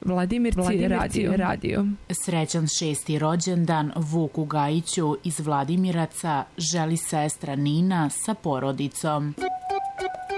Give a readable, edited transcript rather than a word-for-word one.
Vladimirci radio. Srećan 6. rođendan Vuku Gajiću iz Vladimiraca želi sestra Nina sa porodicom.